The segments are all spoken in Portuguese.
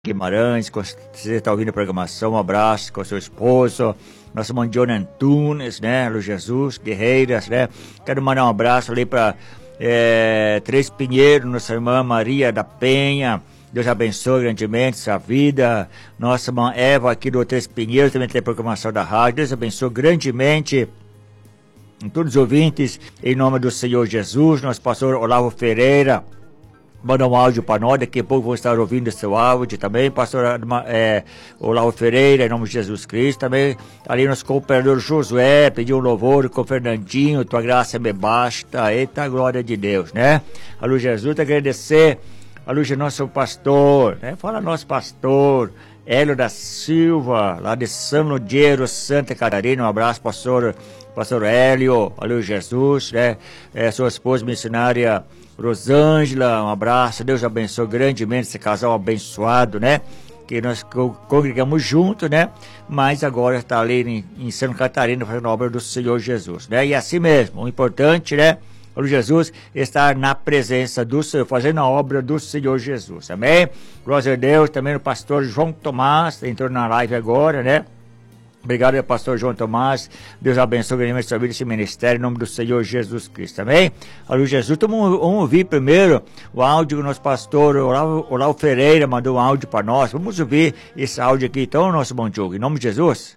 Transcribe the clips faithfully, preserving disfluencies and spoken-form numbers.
Guimarães, você está ouvindo a programação, um abraço com seu esposo, nosso irmão Johnny Antunes, né, Lu Jesus, Guerreiras, né, quero mandar um abraço ali para é, Três Pinheiro, nossa irmã Maria da Penha, Deus abençoe grandemente sua vida, nossa irmã Eva aqui do Três Pinheiro, também tem a programação da rádio, Deus abençoe grandemente todos os ouvintes, em nome do Senhor Jesus, nosso pastor Olavo Ferreira, manda um áudio para nós, daqui a pouco vou estar ouvindo esse áudio também, pastor é, Olavo Ferreira, em nome de Jesus Cristo, também ali nosso cooperador Josué, pediu um louvor com o Fernandinho, tua graça me basta, eita glória de Deus, né? A luz de Jesus, te agradecer, a luz de nosso pastor, né? Fala nosso pastor, Hélio da Silva, lá de São Ludieiro, Santa Catarina, um abraço, pastor, pastor Hélio, a luz de Jesus, né? É, sua esposa missionária Rosângela, um abraço, Deus abençoe grandemente esse casal abençoado, né? Que nós congregamos juntos, né? Mas agora está ali em, em Santa Catarina fazendo a obra do Senhor Jesus, né? E assim mesmo, o importante, né? O Jesus estar na presença do Senhor, fazendo a obra do Senhor Jesus, amém? Glória a Deus, também o pastor João Tomás, entrou na live agora, né? Obrigado, pastor João Tomás. Deus abençoe grandemente sua vida, esse ministério, em nome do Senhor Jesus Cristo. Amém? Alô, Jesus. Então, vamos, vamos ouvir primeiro o áudio que o nosso pastor Olavo, Olavo Ferreira mandou um áudio para nós. Vamos ouvir esse áudio aqui, então, nosso bom Diogo. Em nome de Jesus.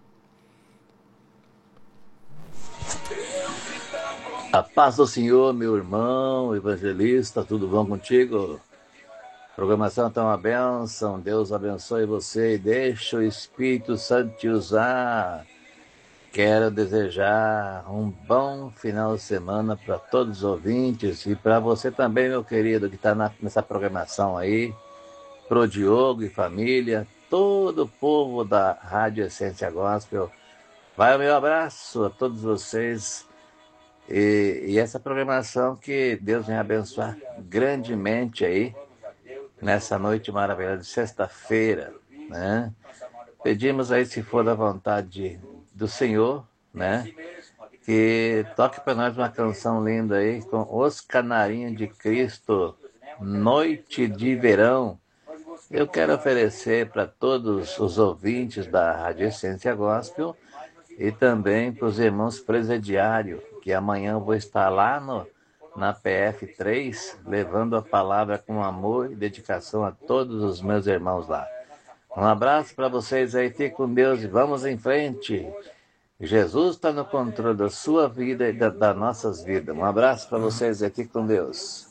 A paz do Senhor, meu irmão, evangelista, tudo bom contigo? Programação está uma bênção, Deus abençoe você e deixa o Espírito Santo te usar. Quero desejar um bom final de semana para todos os ouvintes e para você também, meu querido, que está nessa programação aí, pro Diogo e família, todo o povo da Rádio Essência Gospel. Vai o meu abraço a todos vocês e, e essa programação que Deus venha abençoar grandemente aí, nessa noite maravilhosa de sexta-feira, né? Pedimos aí, se for da vontade do Senhor, né? Que toque para nós uma canção linda aí, com Os Canarinhos de Cristo, Noite de Verão. Eu quero oferecer para todos os ouvintes da Rádio Essência Gospel e também para os irmãos presidiários, que amanhã eu vou estar lá no na P F três, levando a palavra com amor e dedicação a todos os meus irmãos lá. Um abraço para vocês aí, fique com Deus e vamos em frente. Jesus está no controle da sua vida e da, das nossas vidas. Um abraço para vocês aí, fique com Deus.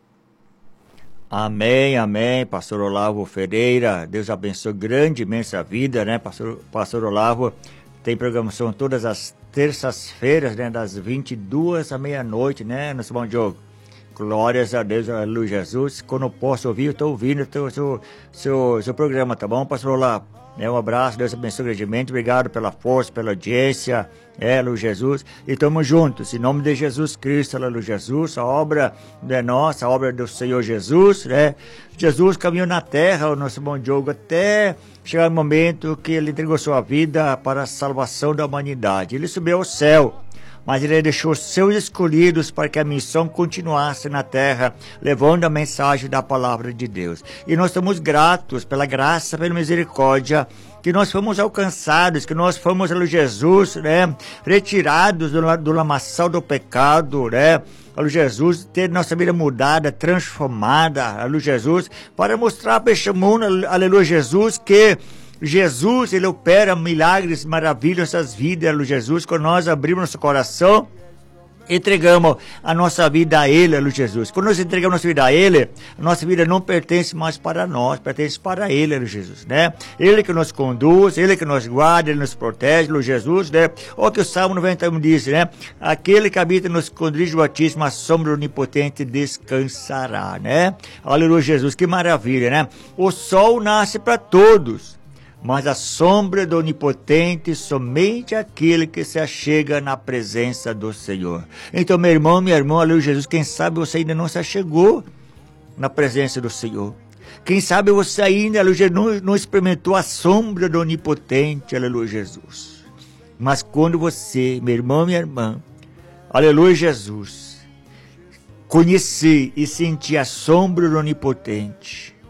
Amém, amém, pastor Olavo Ferreira, Deus abençoe grandemente a vida, né, pastor, pastor Olavo, tem programação todas as terças-feiras, né, das vinte e duas à meia-noite, né, nosso bom Diogo. Glórias a Deus, aleluia, Jesus. Quando eu posso ouvir, eu estou ouvindo o seu, seu, seu programa, tá bom, pastor Olavo? É, um abraço, Deus abençoe grandemente, obrigado pela força, pela audiência, é, aleluia, Jesus. E estamos juntos, em nome de Jesus Cristo, aleluia, Jesus. A obra é nossa, a obra do Senhor Jesus, né? Jesus caminhou na terra, o nosso bom Diogo, até chegar o momento que ele entregou sua vida para a salvação da humanidade. Ele subiu ao céu, mas ele deixou seus escolhidos para que a missão continuasse na terra, levando a mensagem da palavra de Deus. E nós estamos gratos pela graça, pela misericórdia, que nós fomos alcançados, que nós fomos, aleluia, Jesus, né, retirados do, do lamaçal do pecado, né, aleluia, Jesus, ter nossa vida mudada, transformada, aleluia, Jesus, para mostrar para este mundo, aleluia, Jesus, que Jesus, ele opera milagres, maravilhas nessas vidas, aleluia, Jesus, quando nós abrimos nosso coração, entregamos a nossa vida a Ele, aleluia, Jesus. Quando nós entregamos a nossa vida a Ele, a nossa vida não pertence mais para nós, pertence para Ele, aleluia, Jesus, né? Ele que nos conduz, Ele que nos guarda, Ele nos protege, aleluia, Jesus, né? O que o Salmo noventa e um diz, né? Aquele que habita nos esconderijo do Altíssimo, a sombra do Onipotente descansará, né? Aleluia, Jesus, que maravilha, né? O sol nasce para todos, mas a sombra do Onipotente somente aquele que se achega na presença do Senhor. Então, meu irmão, minha irmã, aleluia, Jesus, quem sabe você ainda não se achegou na presença do Senhor. Quem sabe você ainda, aleluia, não, não experimentou a sombra do Onipotente, aleluia, Jesus. Mas quando você, meu irmão, minha irmã, aleluia, Jesus, conhecer e sentir a sombra do Onipotente,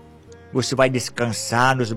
você vai descansar nos